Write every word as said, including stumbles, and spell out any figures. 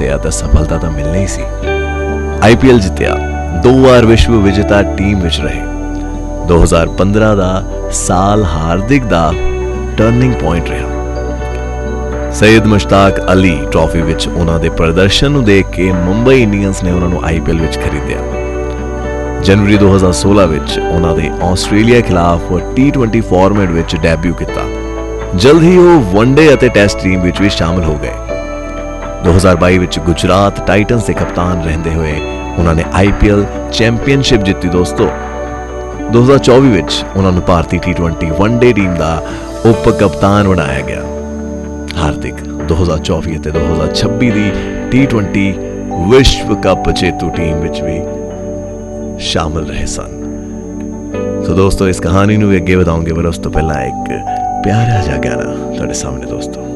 ਦੱਸਿਆ ਤਾਂ ਸਫਲਤਾ ਤਾਂ ਮਿਲਣੀ ਹੀ ਸੀ। ਆਈਪੀਐਲ ਜਿੱਤਿਆ, ਦੋ ਵਾਰ ਵਿਸ਼ਵ ਵਿਜੇਤਾ ਟੀਮ ਵਿੱਚ ਰਹੇ। ਦੋ ਹਜ਼ਾਰ ਪੰਦਰਾਂ ਦਾ ਸਾਲ ਹਾਰਦਿਕ ਦਾ ਟਰਨਿੰਗ ਪੁਆਇੰਟ ਰਿਹਾ। ਸੈਯਦ ਮੁਸ਼ਤਾਕ ਅਲੀ ਟਰਾਫੀ ਵਿੱਚ ਉਹਨਾਂ ਦੇ ਪ੍ਰਦਰਸ਼ਨ ਨੂੰ ਦੇਖ ਕੇ ਮੁੰਬਈ ਇੰਡੀਅਨਸ ਨੇ ਉਹਨਾਂ ਨੂੰ ਆਈਪੀਐਲ ਵਿੱਚ ਖਰੀਦਿਆ। ਜਨਵਰੀ ਦੋ ਹਜ਼ਾਰ ਸੋਲਾਂ ਵਿੱਚ ਉਹਨਾਂ ਦੇ ਆਸਟ੍ਰੇਲੀਆ ਖਿਲਾਫ ਟੀ ਟਵੈਂਟੀ ਫਾਰਮੈਟ ਵਿੱਚ ਡੈਬਿਊ ਕੀਤਾ। ਜਲਦ ਹੀ ਉਹ ਵਨਡੇ ਅਤੇ ਟੈਸਟ ਟੀਮ ਵਿੱਚ ਵੀ ਸ਼ਾਮਲ ਹੋ ਗਏ। ਦੋ ਹਜ਼ਾਰ ਬਾਈ ਵਿੱਚ ਗੁਜਰਾਤ ਟਾਈਟਨਸ ਦੇ ਕਪਤਾਨ ਰਹਿੰਦੇ ਹੋਏ ਉਹਨਾਂ ਨੇ ਆਈਪੀਐਲ ਚੈਂਪੀਅਨਸ਼ਿਪ ਜਿੱਤੀ ਦੋਸਤੋ। ਦੋ ਹਜ਼ਾਰ ਚੌਵੀ ਵਿੱਚ ਉਹਨਾਂ ਨੂੰ ਭਾਰਤੀ ਟੀ ਟਵੈਂਟੀ ਵਨਡੇ ਟੀਮ ਦਾ ਉਪ ਕਪਤਾਨ ਬਣਾਇਆ ਗਿਆ। ਹਾਰਦਿਕ ਦੋ ਹਜ਼ਾਰ ਚੌਵੀ ਅਤੇ ਦੋ ਹਜ਼ਾਰ ਛੱਬੀ ਦੀ ਟੀ ਟਵੈਂਟੀ ਵਿਸ਼ਵ ਕੱਪ ਜੇਤੂ ਟੀਮ ਵਿੱਚ ਵੀ ਸ਼ਾਮਲ ਰਹੇ ਸਨ। ਸੋ ਦੋਸਤੋ, ਇਸ ਕਹਾਣੀ ਨੂੰ ਵੀ ਅੱਗੇ ਵਧਾਉਂਗੇ, ਪਰ ਉਸ ਤੋਂ ਪਹਿਲਾਂ ਇੱਕ ਪਿਆਰਾ ਜਿਹਾ ਗਾਣਾ ਤੁਹਾਡੇ ਸਾਹਮਣੇ ਦੋਸਤੋ।